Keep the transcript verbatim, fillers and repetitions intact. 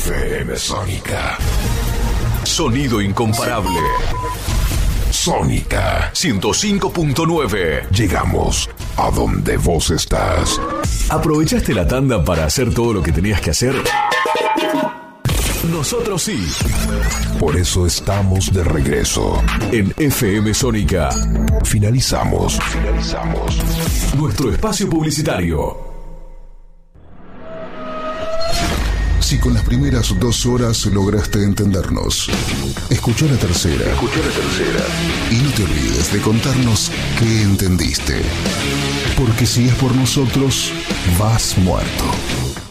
F M Sónica. Sonido incomparable. Sónica ciento cinco punto nueve. Llegamos a donde vos estás. ¿Aprovechaste la tanda para hacer todo lo que tenías que hacer? Nosotros sí. Por eso estamos de regreso. En F M Sónica. Finalizamos. Finalizamos. Nuestro espacio publicitario. Si con las primeras dos horas lograste entendernos, escuchá la tercera. Escuchá la tercera. Y no te olvides de contarnos qué entendiste. Porque si es por nosotros, vas muerto.